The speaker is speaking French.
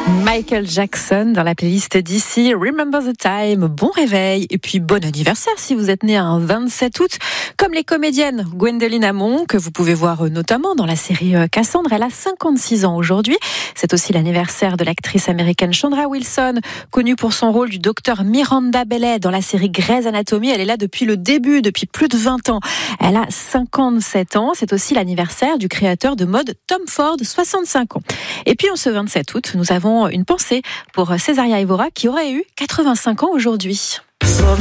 Michael Jackson dans la playlist d'ici, Remember the Time, bon réveil et puis bon anniversaire si vous êtes né un 27 août, comme les comédiennes Gwendoline Amon, que vous pouvez voir notamment dans la série Cassandre. Elle a 56 ans aujourd'hui. C'est aussi l'anniversaire de l'actrice américaine Chandra Wilson, connue pour son rôle du docteur Miranda Bailey dans la série Grey's Anatomy. Elle est là depuis le début, depuis plus de 20 ans. Elle a 57 ans. C'est aussi l'anniversaire du créateur de mode Tom Ford, 65 ans. Et puis en ce 27 août, nous avons une pensée pour Césaria Evora qui aurait eu 85 ans aujourd'hui.